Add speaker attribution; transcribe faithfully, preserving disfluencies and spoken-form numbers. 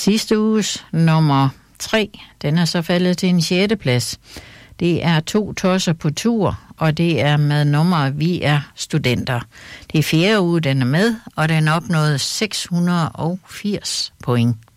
Speaker 1: Sidste uges nummer tre, den er så faldet til en sjette plads. Det er To tosser på tur, og det er med nummer Vi er studenter. Det er fjerde uge, den er med, og den opnåede seks hundrede og firs point.